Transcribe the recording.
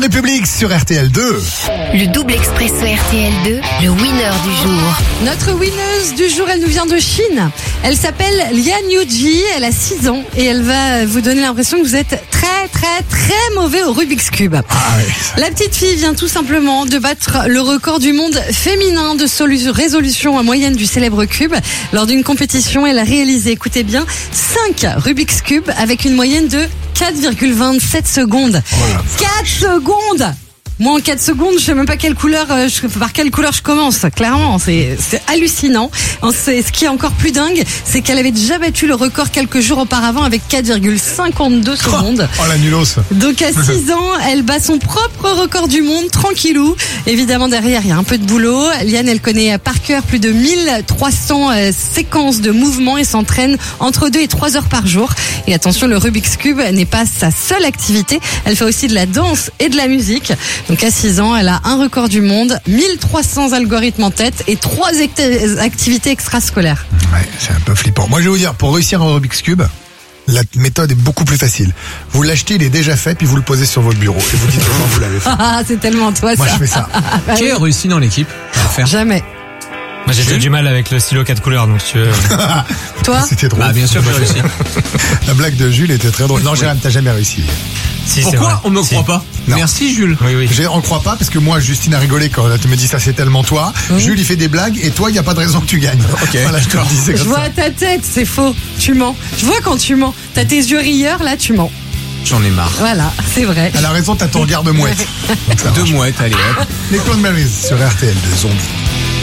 République sur RTL2. Le double expresso RTL2, le winner du jour. Notre winneuse du jour, elle nous vient de Chine. Elle s'appelle Lian Yuji, elle a 6 ans et elle va vous donner l'impression que vous êtes très mauvais au Rubik's Cube. La petite fille vient tout simplement de battre le record du monde féminin de résolution en moyenne du célèbre cube. Lors d'une compétition, elle a réalisé, écoutez bien, 5 Rubik's Cube avec une moyenne de 4,27 secondes. 4 secondes! Moi, en 4 secondes, je sais même pas par quelle couleur je commence. Clairement, c'est hallucinant. Ce qui est encore plus dingue, c'est qu'elle avait déjà battu le record quelques jours auparavant avec 4,52 secondes. Oh la nulos. Donc à 6 ans, elle bat son propre record du monde, tranquillou. Évidemment, derrière, il y a un peu de boulot. Liane, elle connaît par cœur plus de 1300 séquences de mouvements et s'entraîne entre 2 et 3 heures par jour. Et attention, le Rubik's Cube n'est pas sa seule activité. Elle fait aussi de la danse et de la musique. Donc à 6 ans, elle a un record du monde, 1300 algorithmes en tête et 3 activités extrascolaires. Ouais, c'est un peu flippant. Moi, je vais vous dire, pour réussir un Rubik's Cube, la méthode est beaucoup plus facile. Vous l'achetez, il est déjà fait, puis vous le posez sur votre bureau et vous dites comment vous l'avez fait. Ah, c'est tellement toi, Moi, ça. je fais ça. Qui a réussi dans l'équipe à faire? Jamais. Moi j'ai du mal avec le stylo 4 couleurs, donc si tu veux. Toi? C'était drôle. Bah bien sûr que j'ai réussi. La blague de Jules était très drôle. Non, Jérôme, t'as jamais réussi. Si, c'est vrai. Pourquoi on me Si. croit pas? Non. Merci Jules. Oui. On le croit pas parce que moi, Justine a rigolé quand tu me dis ça, c'est tellement toi. Jules, il fait des blagues et toi, il n'y a pas de raison que tu gagnes. Ok. Voilà, je te le disais Je comme vois ça. à ta tête, c'est faux. Tu mens. Je vois quand tu mens. T'as tes yeux rieurs, là, tu mens. J'en ai marre. Voilà, c'est vrai. Elle a raison, t'as ton regard de mouette. Donc ça Deux marche. mouettes, allez hop. Les Clown Berries sur RTL de Zombie.